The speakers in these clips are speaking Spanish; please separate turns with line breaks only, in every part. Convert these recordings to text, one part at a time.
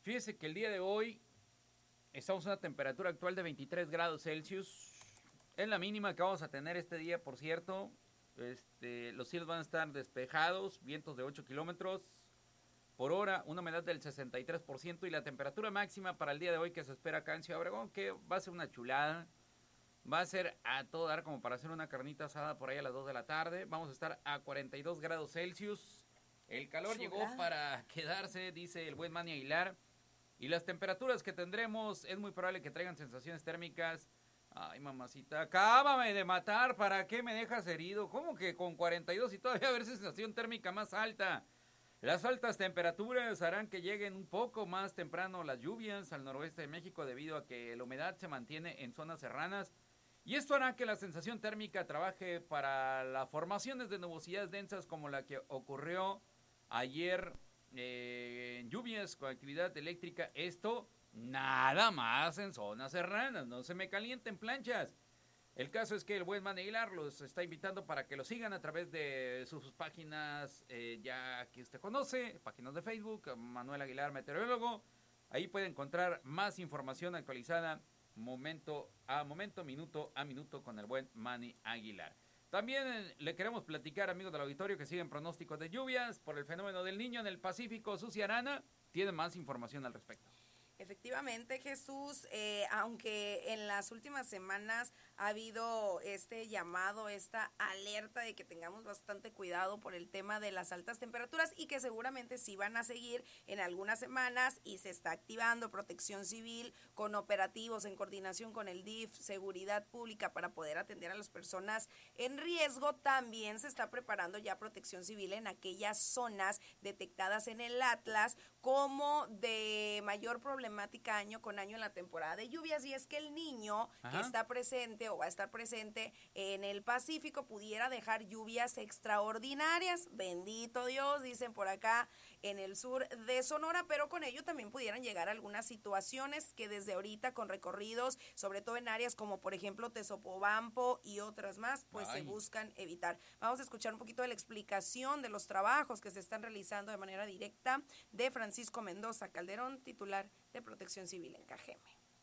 Fíjese que el día de hoy estamos a una temperatura actual de 23 grados Celsius. Es la mínima que vamos a tener este día, por cierto. Los cielos van a estar despejados, vientos de 8 kilómetros por hora, una humedad del 63% y la temperatura máxima para el día de hoy que se espera acá en Ciudad Obregón, que va a ser una chulada. Va a ser a todo dar como para hacer una carnita asada por ahí a las 2 de la tarde. Vamos a estar a 42 grados Celsius. El calor llegó para quedarse, dice el buen Manny Aguilar. Y las temperaturas que tendremos es muy probable que traigan sensaciones térmicas. Ay, mamacita, acábame de matar, ¿para qué me dejas herido? ¿Cómo que con 42 y todavía haber sensación térmica más alta? Las altas temperaturas harán que lleguen un poco más temprano las lluvias al noroeste de México debido a que la humedad se mantiene en zonas serranas. Y esto hará que la sensación térmica trabaje para las formaciones de nubosidades densas como la que ocurrió ayer en lluvias con actividad eléctrica. Esto nada más en zonas serranas, no se me calienten planchas. El caso es que el buen Manny Aguilar los está invitando para que lo sigan a través de sus páginas ya que usted conoce, páginas de Facebook, Manuel Aguilar Meteorólogo. Ahí puede encontrar más información actualizada momento a momento, minuto a minuto con el buen Manny Aguilar. También le queremos platicar, amigos del auditorio, que siguen pronósticos de lluvias por el fenómeno del Niño en el Pacífico. Susi Arana tiene más información al respecto.
Efectivamente, Jesús, aunque en las últimas semanas ha habido este llamado, esta alerta de que tengamos bastante cuidado por el tema de las altas temperaturas y que seguramente sí van a seguir en algunas semanas y se está activando Protección Civil con operativos en coordinación con el DIF, Seguridad Pública para poder atender a las personas en riesgo. También se está preparando ya Protección Civil en aquellas zonas detectadas en el Atlas como de mayor problemática año con año en la temporada de lluvias, y es que el Niño que está presente o va a estar presente en el Pacífico pudiera dejar lluvias extraordinarias, bendito Dios, dicen por acá en el sur de Sonora, pero con ello también pudieran llegar algunas situaciones que desde ahorita con recorridos, sobre todo en áreas como por ejemplo Tezopobampo y otras más, pues se buscan evitar. Vamos a escuchar un poquito de la explicación de los trabajos que se están realizando de manera directa de Francisco Mendoza Calderón, titular de Protección Civil en Cajeme.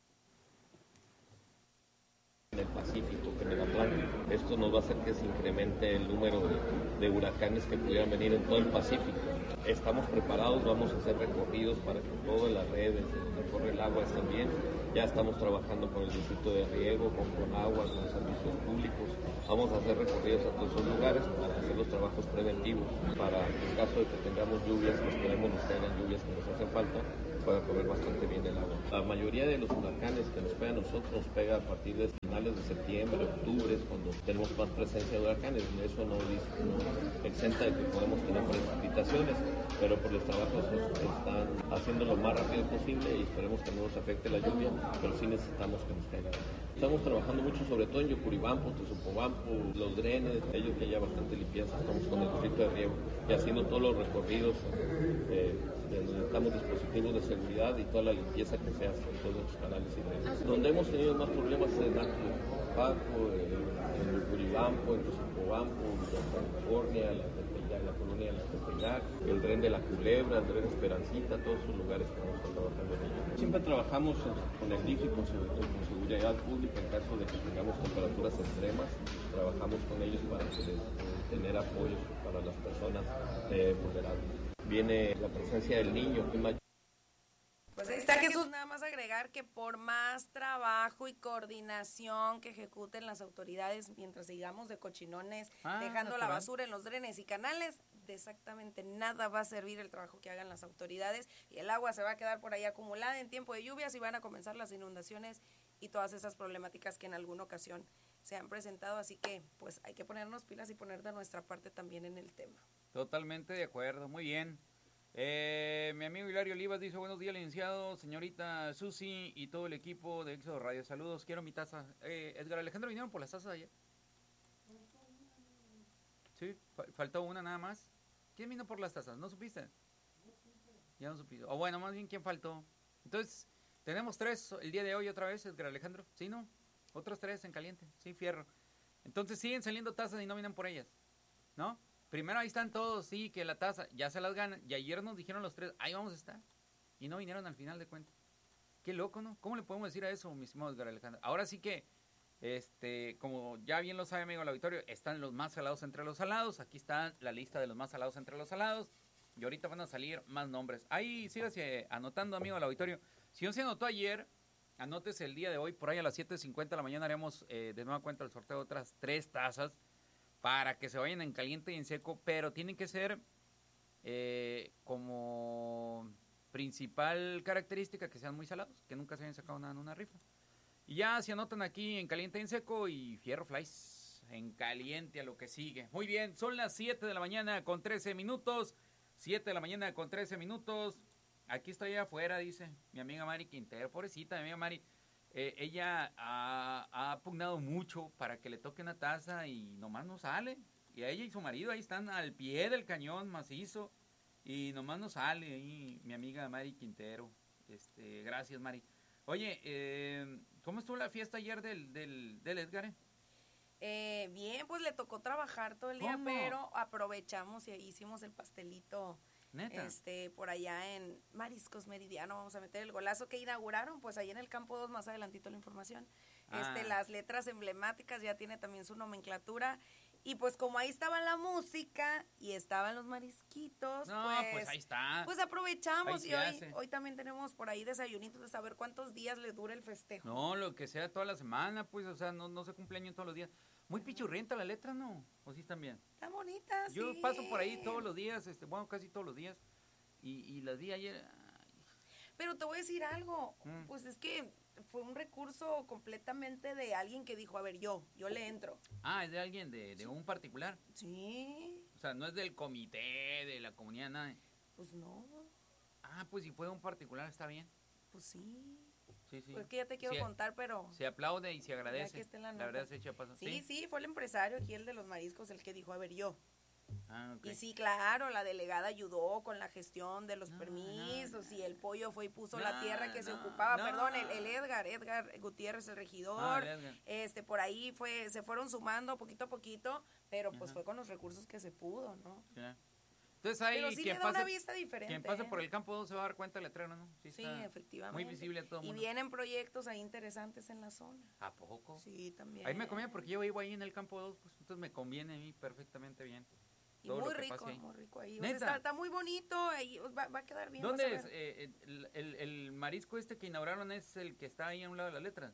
En el Pacífico, que en el Atlántico. Esto nos va a hacer que se incremente el número de huracanes que pudieran venir en todo el Pacífico. Estamos preparados, vamos a hacer recorridos para que todas las redes donde corre el agua estén bien. Ya estamos trabajando con el Distrito de Riego, con Conagua, con los servicios públicos. Vamos a hacer recorridos a todos esos lugares para hacer los trabajos preventivos, para en caso de que tengamos lluvias, que esperemos nos caigan lluvias que nos hacen falta, pueda correr bastante bien el agua. La mayoría de los huracanes que nos pegan a nosotros nos pega a partir de finales de septiembre, octubre, es cuando tenemos más presencia de huracanes. Eso no exenta de que podemos tener precipitaciones, pero por los trabajos se están haciendo lo más rápido posible y esperemos que no nos afecte la lluvia, pero sí necesitamos que nos caiga. Estamos trabajando mucho, sobre todo en Yocuribampo, Tezopobampo, los drenes, ellos que ya bastante limpieza, estamos con el distrito de riego y haciendo todos los recorridos, necesitamos dispositivos de seguridad y toda la limpieza que se hace en todos los canales y drenes. Donde hemos tenido más problemas es en Acapulco, en Yocuribampo, en Tezopobampo, en California, la colonia de la Tepeyac, el dren de la Culebra, el dren Esperancita, todos esos lugares que vamos a estar trabajando en ellos. Siempre trabajamos con el DIF y con seguridad pública en caso de que tengamos temperaturas extremas, trabajamos con ellos para tener apoyo para las personas vulnerables. Viene la presencia del Niño, que mayor.
Pues ahí está, Jesús, nada más agregar que por más trabajo y coordinación que ejecuten las autoridades mientras sigamos de cochinones, dejando la basura en los drenes y canales, de exactamente nada va a servir el trabajo que hagan las autoridades y el agua se va a quedar por ahí acumulada en tiempo de lluvias y van a comenzar las inundaciones y todas esas problemáticas que en alguna ocasión se han presentado, así que pues hay que ponernos pilas y poner de nuestra parte también en el tema.
Totalmente de acuerdo, muy bien. Mi amigo Hilario Olivas dice: buenos días, licenciado, señorita Susi y todo el equipo de Éxodo Radio. Saludos, quiero mi taza. Edgar Alejandro, ¿vinieron por las tazas ayer? Sí, faltó una nada más. ¿Quién vino por las tazas? ¿No supiste? Ya no supiste. O bueno, más bien, ¿quién faltó? Entonces, tenemos 3 el día de hoy otra vez, Edgar Alejandro. ¿Sí, no? Otros 3 en caliente. Sí, fierro. Entonces siguen saliendo tazas y no vienen por ellas, ¿no? Primero ahí están todos, sí, que la taza, ya se las ganan. Y ayer nos dijeron los 3, ahí vamos a estar. y no vinieron al final de cuentas. Qué loco, ¿no? ¿Cómo le podemos decir a eso, mi estimado Edgar Alejandro? Ahora sí que, como ya bien lo sabe, amigo del auditorio, están los más salados entre los salados. Aquí está la lista de los más salados entre los salados. Y ahorita van a salir más nombres. Ahí sígase anotando, amigo del auditorio. Si no se anotó ayer, anótese el día de hoy. Por ahí a las 7:50 de la mañana haremos de nueva cuenta el sorteo de otras 3 tazas para que se vayan en caliente y en seco. Pero tienen que ser como principal característica que sean muy salados, que nunca se hayan sacado nada en una rifa. Y ya se anotan aquí en caliente y en seco y fierro flies en caliente a lo que sigue. Muy bien, son las 7 de la mañana con 13 minutos. 7 de la mañana con 13 minutos. Aquí estoy allá afuera, dice mi amiga Mari Quintero. Pobrecita, mi amiga Mari. Ella ha pugnado mucho para que le toque una taza y nomás no sale. Y a ella y su marido ahí están al pie del cañón macizo y nomás no sale ahí mi amiga Mari Quintero. Gracias, Mari. Oye, ¿cómo estuvo la fiesta ayer del Edgar?
Bien, pues le tocó trabajar todo el día,
¿Cómo?
pero aprovechamos y hicimos el pastelito.
¿Neta?
Por allá en Mariscos Meridiano, vamos a meter el golazo que inauguraron, pues ahí en el campo 2, más adelantito la información. Las letras emblemáticas, ya tiene también su nomenclatura. Y pues como ahí estaba la música y estaban los marisquitos,
No, pues ahí está.
Pues aprovechamos
Ahí
y
se hace.
hoy también tenemos por ahí desayunitos de saber cuántos días le dura el festejo.
No, lo que sea toda la semana, pues, o sea, no se cumpleaños todos los días. Muy pichurrienta la letra, ¿no? ¿O sí están bien?
Está bonita,
Yo
sí.
paso por ahí todos los días, bueno, casi todos los días, y las vi ayer.
Pero te voy a decir algo,
Mm.
pues es que fue un recurso completamente de alguien que dijo, a ver, yo le entro.
Es de alguien, de un particular.
Sí,
O sea, no es del comité, de la comunidad, nada.
pues no,
Pues si fue de un particular, está bien.
pues sí.
Sí, sí.
Pues que ya te quiero
Sí,
contar, pero...
Se aplaude y se agradece.
Ya que esté en
la
la nota.
verdad se echa paso.
Sí, fue el empresario aquí, el de los mariscos, el que dijo, a ver, yo.
Ok.
Y sí, claro, la delegada ayudó con la gestión de los
No,
permisos y el pollo fue y puso
No,
la tierra que se
no,
ocupaba,
no.
perdón, el Edgar Gutiérrez, el regidor,
Edgar.
por ahí se fueron sumando poquito a poquito, pero pues
Ajá.
fue con los recursos que se pudo, ¿no?
Ya. Entonces ahí
Pero sí le
quien
da una
pase,
vista diferente.
quien pase por el campo 2 se va a dar cuenta del letrero, ¿no?
Sí,
está
efectivamente.
muy visible a todo el
Y
mundo.
vienen proyectos ahí interesantes en la zona.
¿A poco?
Sí, también.
Ahí me conviene porque yo vivo ahí en el campo 2, pues entonces me conviene a mí perfectamente bien.
Y
todo lo
muy
que
rico,
pase ahí.
muy rico ahí. O sea,
¿Neta?
está muy bonito, ahí va a quedar bien. vas
¿Dónde
a
es?
ver.
El marisco que inauguraron es el que está ahí a un lado de las letras.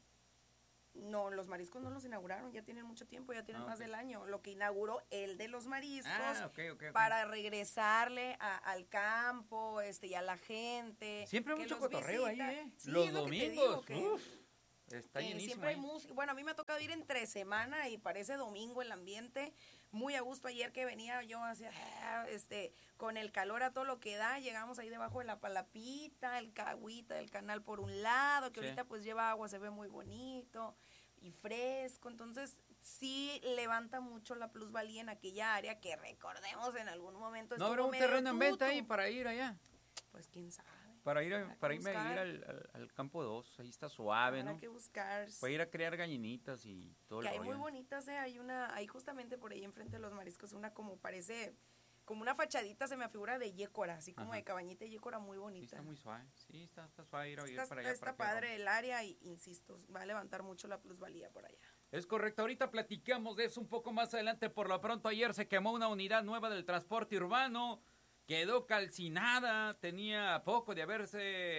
No, los mariscos no los inauguraron, ya tienen mucho tiempo, ya tienen más
Ok.
del año. Lo que inauguró el de los mariscos
Ok.
para regresarle al campo, y a la gente.
Siempre hay
que
mucho
los
cotorreo
visita.
ahí,
Sí,
Los
es lo que te
domingos,
digo, que-
uf, está
que
llenísimo
siempre hay
ahí.
música. Bueno, a mí me ha tocado ir entre semana y parece domingo el ambiente. Muy a gusto ayer que venía yo hacia, con el calor a todo lo que da, llegamos ahí debajo de la palapita, el cagüita del canal por un lado, que
Sí.
ahorita pues lleva agua, se ve muy bonito y fresco, entonces sí levanta mucho la plusvalía en aquella área que recordemos en algún momento
¿No
estuvo
habrá un
medio
terreno en venta ahí
tuto.
para ir allá?
Pues quién sabe.
Para irme
Habrá que
a ir
buscar.
al campo 2, ahí está suave,
Habrá
¿no?
que buscar.
Para ir a criar gallinitas y todo
Que
el
hay muy
rollo.
bonitas, hay justamente por ahí enfrente de los mariscos una como parece, como una fachadita se me afigura de yécora, así como
Ajá.
de cabañita de yécora muy
Sí,
bonita.
está muy suave. Sí, está suave ir
Está
para allá.
está
para que
padre el área y, insisto, va a levantar mucho la plusvalía por allá.
Es correcto, ahorita platicamos de eso un poco más adelante. Por lo pronto, ayer se quemó una unidad nueva del transporte urbano, quedó calcinada, tenía poco de haber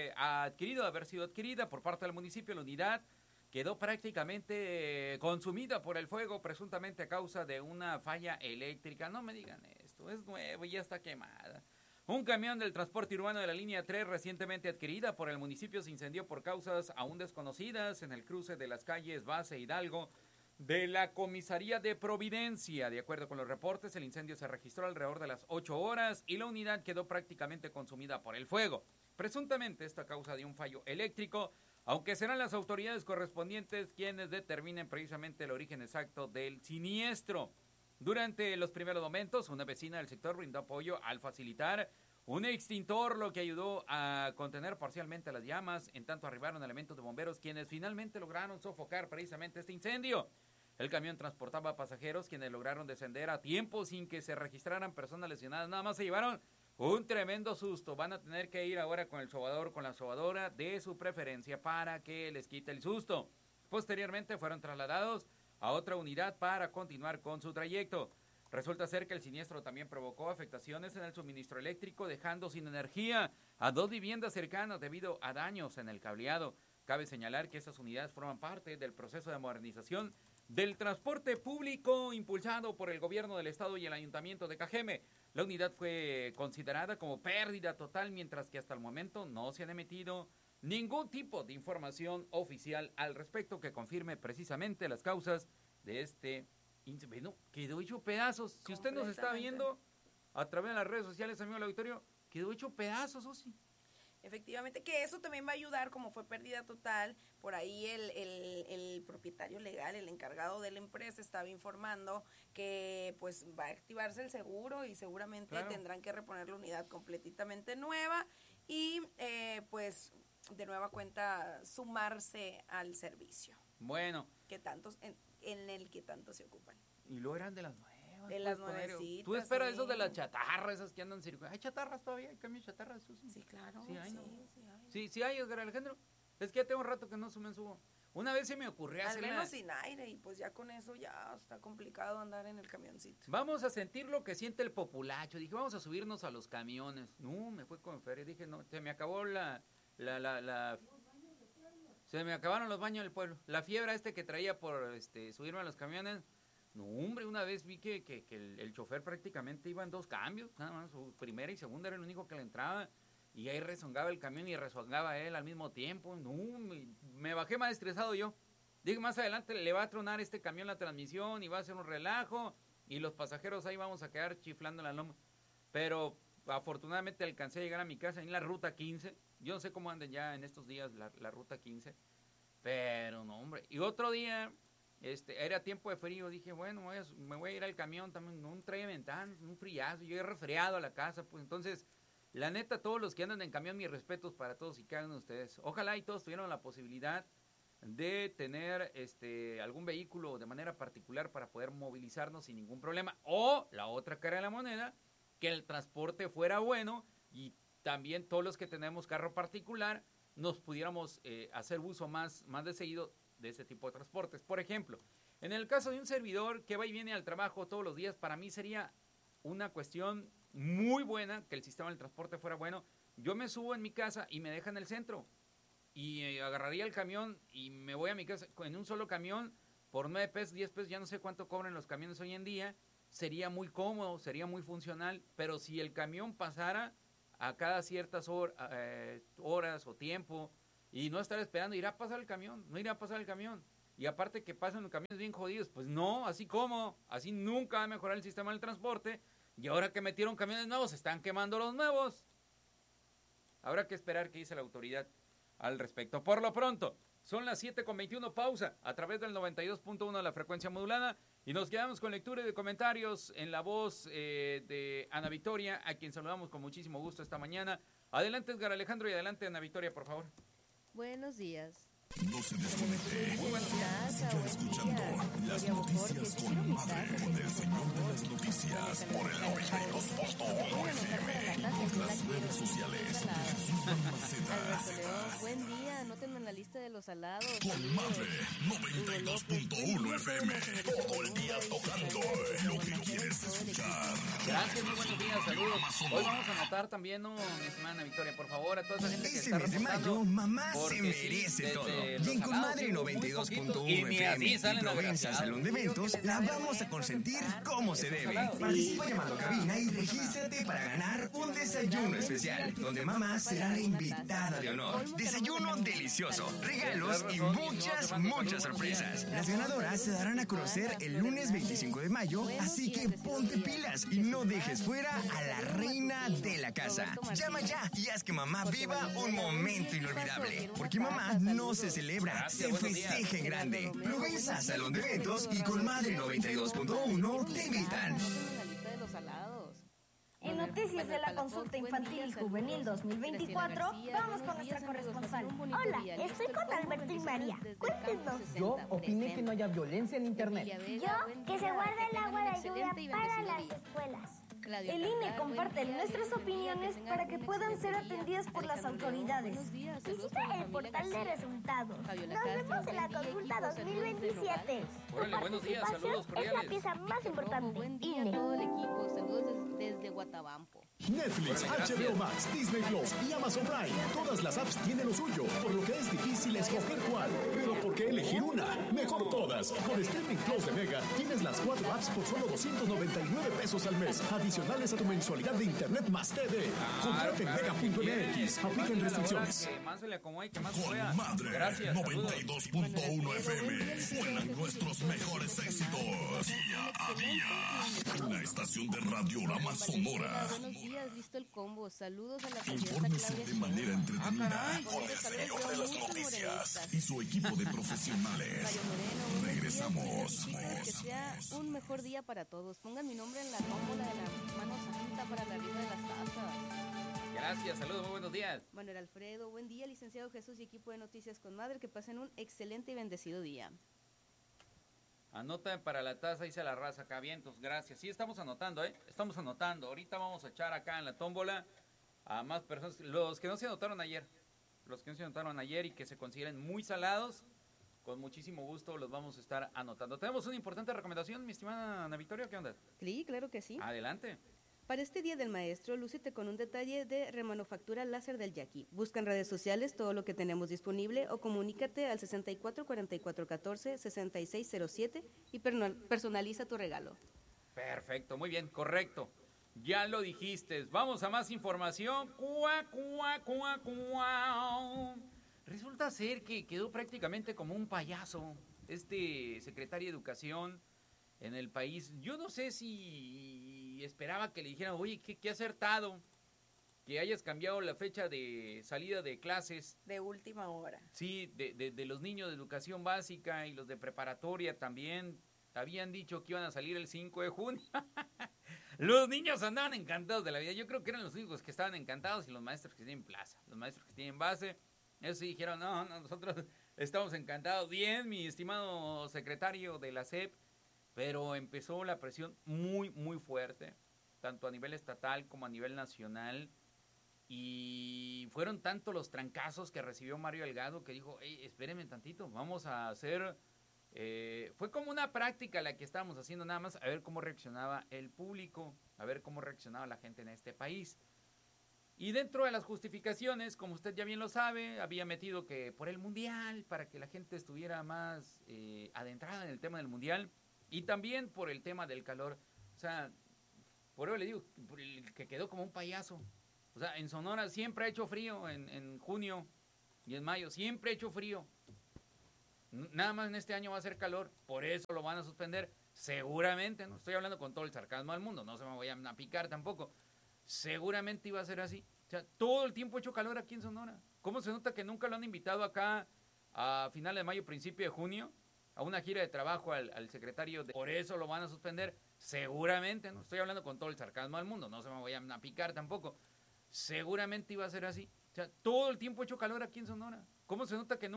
sido adquirida por parte del municipio. La unidad quedó prácticamente consumida por el fuego, presuntamente a causa de una falla eléctrica. No me digan esto, es nuevo y ya está quemada. Un camión del transporte urbano de la línea 3 recientemente adquirida por el municipio se incendió por causas aún desconocidas en el cruce de las calles Base Hidalgo de la comisaría de Providencia. De acuerdo con los reportes, el incendio se registró alrededor de las 8 horas y la unidad quedó prácticamente consumida por el fuego. Presuntamente esta causa de un fallo eléctrico, aunque serán las autoridades correspondientes quienes determinen precisamente el origen exacto del siniestro. Durante los primeros momentos, una vecina del sector brindó apoyo al facilitar un extintor, lo que ayudó a contener parcialmente las llamas. En tanto arribaron elementos de bomberos quienes finalmente lograron sofocar precisamente este incendio. El camión transportaba pasajeros quienes lograron descender a tiempo sin que se registraran personas lesionadas. Nada más se llevaron Un tremendo susto. Van a tener que ir ahora con el sobador, con la sobadora de su preferencia para que les quite el susto. Posteriormente fueron trasladados a otra unidad para continuar con su trayecto. Resulta ser que el siniestro también provocó afectaciones en el suministro eléctrico, dejando sin energía a 2 viviendas cercanas debido a daños en el cableado. Cabe señalar que estas unidades forman parte del proceso de modernización del transporte público impulsado por el gobierno del estado y el ayuntamiento de Cajeme. La unidad fue considerada como pérdida total, mientras que hasta el momento no se han emitido ningún tipo de información oficial al respecto que confirme precisamente las causas de este incendio. Quedó hecho pedazos. Si usted nos está viendo a través de las redes sociales, amigo del auditorio, quedó hecho pedazos, Osi.
Efectivamente, que eso también va a ayudar, como fue pérdida total, por ahí el propietario legal, el encargado de la empresa, estaba informando que pues va a activarse el seguro y seguramente tendrán que reponer la unidad completamente nueva y pues de nueva cuenta sumarse al servicio.
Bueno.
Que tantos, en el que tanto se ocupan.
Y luego eran de las nuevas.
De las nuevecitas.
Tú esperas esos de las chatarras, esas que andan circulando. ¿Hay chatarras todavía? ¿Hay cambios de chatarras?
Sí, claro.
Sí hay, ¿no?
Sí,
Sí hay, Edgar Alejandro. Es que ya tengo un rato que no me subo. Una vez se me ocurrió
hacer. Al menos sin aire, y pues ya con eso ya está complicado andar en el camioncito.
Vamos a sentir lo que siente el populacho. Dije, vamos a subirnos a los camiones. No, me fue con feria. Dije, no, se me acabó se me acabaron los baños del pueblo. La fiebre que traía por subirme a los camiones. No, hombre, una vez vi que el chofer prácticamente iba en 2 cambios, nada más, su primera y segunda era el único que le entraba, y ahí rezongaba el camión y rezongaba él al mismo tiempo. No, me bajé más estresado yo. Dije, más adelante le va a tronar este camión la transmisión y va a ser un relajo, y los pasajeros ahí vamos a quedar chiflando la loma. Pero afortunadamente alcancé a llegar a mi casa en la ruta 15, yo no sé cómo anden ya en estos días la ruta 15, pero no, hombre. Y otro día... era tiempo de frío, dije, bueno, me voy a ir al camión también, un trae ventana, un friazo, yo he resfriado a la casa, pues entonces, la neta, todos los que andan en camión, mis respetos para todos y cada uno de ustedes. Ojalá y todos tuvieran la posibilidad de tener algún vehículo de manera particular para poder movilizarnos sin ningún problema. O la otra cara de la moneda, que el transporte fuera bueno y también todos los que tenemos carro particular nos pudiéramos hacer uso más de seguido de ese tipo de transportes. Por ejemplo, en el caso de un servidor que va y viene al trabajo todos los días, para mí sería una cuestión muy buena que el sistema del transporte fuera bueno. Yo me subo en mi casa y me deja en el centro y agarraría el camión y me voy a mi casa en un solo camión por 9 pesos, 10 pesos, ya no sé cuánto cobran los camiones hoy en día. Sería muy cómodo, sería muy funcional, pero si el camión pasara a cada ciertas horas o tiempo, y no estar esperando, irá a pasar el camión, no irá a pasar el camión. Y aparte que pasan los camiones bien jodidos, pues no, así nunca va a mejorar el sistema del transporte. Y ahora que metieron camiones nuevos, se están quemando los nuevos. Habrá que esperar qué dice la autoridad al respecto. Por lo pronto, son las 7:21, pausa a través del 92.1 de la frecuencia modulada. Y nos quedamos con lectura y de comentarios en la voz de Ana Victoria, a quien saludamos con muchísimo gusto esta mañana. Adelante, Edgar Alejandro, y adelante, Ana Victoria, por favor.
Buenos días.
No se desconecte.
Muy buenos días.
Sigan escuchando las noticias con Madre, con el señor de las noticias, por el 92.1 FM, por las redes sociales de Jesús Balmaceda.
Buen día, anótenme en la lista de los salados.
Con Madre, 92.1 FM, todo el día tocando lo que quieres escuchar.
Gracias, muy buenos días, saludos. Hoy vamos a anotar también, mi hermana Victoria, por favor, a toda esa gente que está reportando.
Mayo, mamá se merece todo. Y en Comadre 92.1 FM y Provenza Salón de Eventos la vamos a consentir como se debe. Participa llamando a cabina y regístrate para ganar un desayuno especial, donde mamá será la invitada de honor. Desayuno delicioso, regalos y muchas sorpresas. Las ganadoras se darán a conocer el lunes 25 de mayo, así que ponte pilas y no dejes fuera a la reina de la casa. Llama ya y haz que mamá viva un momento inolvidable, porque mamá no se celebra, se festeja en grande. Provenza Salón de Eventos y Comadre 92.1 te invitan.
En noticias de la consulta infantil y juvenil 2024, vamos con nuestra corresponsal.
Hola, estoy con Alberto y María. Cuéntenos.
Yo opiné que no haya violencia en internet.
Yo, que se guarde el agua de lluvia para las escuelas.
El INE comparte nuestras opiniones para que puedan ser atendidas por las autoridades.
Visita el portal de resultados. Nos vemos en la consulta 2027.
Órale, buenos días, saludos
Es la
cordiales.
pieza más importante.
Buen día a todo el equipo. Saludos desde Guatabampo.
Netflix, HBO Max, Disney Plus y Amazon Prime. Todas las apps tienen lo suyo, por lo que es difícil escoger cuál. Pero ¿por qué elegir una? Mejor todas. Con Streaming Plus de Mega tienes las 4 apps por solo 299 pesos al mes, adicionales a tu mensualidad de Internet más TV. Contrata en Mega.mx. Aplican restricciones.
Que más se le acomode y que más
Con
pueda.
Madre
Gracias, saludos.
92.1 FM suenan nuestros mejores éxitos día a día. La estación de Radiorama Sonora.
Buenos días, listo el combo. Saludos a la periodista
Infórmese
Claudia
de manera entretenida con el
Buenos
señor de las
muchos
noticias
morenistas.
y su equipo de profesionales.
Mario Moreno, buenos
Regresamos.
días, que sea un mejor día para todos. Pongan mi nombre en la tómbola de la mano santa para la rifa de las tazas.
Gracias, saludos, muy buenos días.
Manuel Alfredo, buen día, licenciado Jesús y equipo de Noticias con Madre, que pasen un excelente y bendecido día.
Anota para la taza, dice la raza acá, vientos, gracias. Sí, estamos anotando, estamos anotando. Ahorita vamos a echar acá en la tómbola a más personas, los que no se anotaron ayer, y que se consideren muy salados, con muchísimo gusto los vamos a estar anotando. Tenemos una importante recomendación, mi estimada Ana Victoria, ¿qué onda?
Sí, claro que sí.
Adelante.
Para este Día del Maestro, lúcete con un detalle de remanufactura láser del Yaqui. Busca en redes sociales todo lo que tenemos disponible o comunícate al 64 44 14 66 07 y personaliza tu regalo.
Perfecto, muy bien, correcto. Ya lo dijiste. Vamos a más información. Resulta ser que quedó prácticamente como un payaso este secretario de Educación en el país. Yo no sé si esperaba que le dijeran, oye, qué acertado que hayas cambiado la fecha de salida de clases.
De última hora.
Sí, de los niños de educación básica y los de preparatoria también. Habían dicho que iban a salir el 5 de junio. Los niños andaban encantados de la vida. Yo creo que eran los únicos que estaban encantados y los maestros que tienen plaza. Los maestros que tienen base. Ellos sí dijeron, no, nosotros estamos encantados. Bien, mi estimado secretario de la SEP. Pero empezó la presión muy, muy fuerte, tanto a nivel estatal como a nivel nacional. Y fueron tanto los trancazos que recibió Mario Delgado que dijo, hey, espérenme tantito, vamos a hacer... fue como una práctica la que estábamos haciendo nada más, a ver cómo reaccionaba el público, a ver cómo reaccionaba la gente en este país. Y dentro de las justificaciones, como usted ya bien lo sabe, había metido que por el Mundial, para que la gente estuviera más adentrada en el tema del Mundial, y también por el tema del calor. O sea, por eso le digo, por el que quedó como un payaso. O sea, en Sonora siempre ha hecho frío, en junio y en mayo, siempre ha hecho frío. Nada más en este año va a ser calor, por eso lo van a suspender. Seguramente, no estoy hablando con todo el sarcasmo del mundo, no se me vayan a picar tampoco. Seguramente iba a ser así. O sea, todo el tiempo ha hecho calor aquí en Sonora. ¿Cómo se nota que nunca lo han invitado acá a finales de mayo, principio de junio? A una gira de trabajo al secretario, por eso lo van a suspender. Seguramente, no estoy hablando con todo el sarcasmo del mundo, no se me vayan a picar tampoco. Seguramente iba a ser así. O sea, todo el tiempo ha hecho calor aquí en Sonora. ¿Cómo se nota que nunca